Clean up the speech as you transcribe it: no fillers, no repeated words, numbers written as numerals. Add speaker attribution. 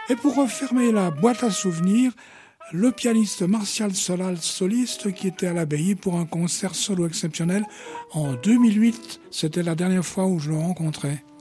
Speaker 1: Et pour refermer la boîte à souvenirs, le pianiste Martial Solal, soliste, qui était à l'Abbaye pour un concert solo exceptionnel en 2008. C'était la dernière fois où je le rencontrais.